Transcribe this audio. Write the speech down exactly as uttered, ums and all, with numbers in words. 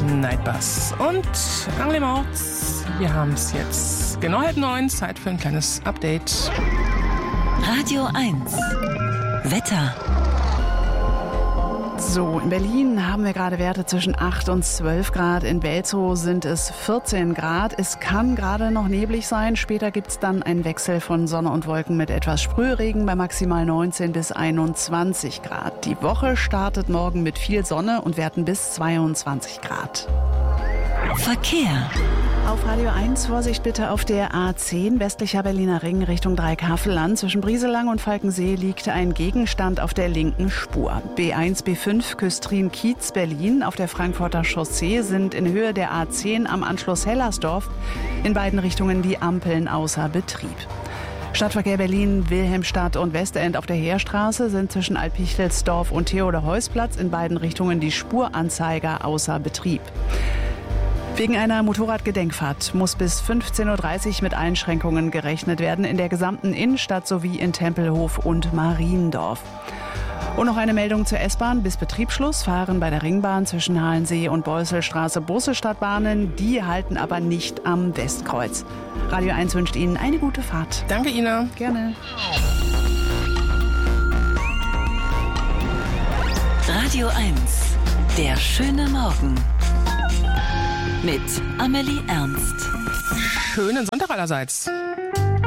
Nightbus und Angela Mautz. Wir haben es jetzt genau halb neun, Zeit für ein kleines Update. Radio eins Wetter. So, in Berlin haben wir gerade Werte zwischen acht und zwölf Grad. In Welzow sind es vierzehn Grad. Es kann gerade noch neblig sein. Später gibt es dann einen Wechsel von Sonne und Wolken mit etwas Sprühregen bei maximal neunzehn bis einundzwanzig Grad. Die Woche startet morgen mit viel Sonne und Werten bis zweiundzwanzig Grad. Verkehr. Auf Radio eins Vorsicht bitte auf der A zehn, westlicher Berliner Ring Richtung Dreieckhavelland. Zwischen Brieselang und Falkensee liegt ein Gegenstand auf der linken Spur. B eins, B fünf, Küstrin-Kiez, Berlin. Auf der Frankfurter Chaussee sind in Höhe der A zehn am Anschluss Hellersdorf in beiden Richtungen die Ampeln außer Betrieb. Stadtverkehr Berlin, Wilhelmstadt und Westend auf der Heerstraße sind zwischen Alpichtelsdorf und Theodor-Heuss-Platz in beiden Richtungen die Spuranzeiger außer Betrieb. Wegen einer Motorradgedenkfahrt muss bis fünfzehn Uhr dreißig mit Einschränkungen gerechnet werden in der gesamten Innenstadt sowie in Tempelhof und Mariendorf. Und noch eine Meldung zur S-Bahn. Bis Betriebsschluss fahren bei der Ringbahn zwischen Halensee und Beusselstraße Busse Stadtbahnen. Die halten aber nicht am Westkreuz. Radio eins wünscht Ihnen eine gute Fahrt. Danke, Ina. Gerne. Radio eins, der schöne Morgen. Mit Amelie Ernst. Schönen Sonntag allerseits.